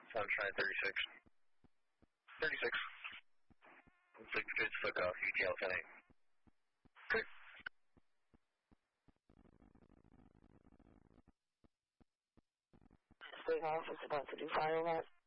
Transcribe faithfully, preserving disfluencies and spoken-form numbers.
Sunshine thirty-six. thirty-six. Looks like good stuck off, U T L ten eight. Okay. State office about to do fire watch.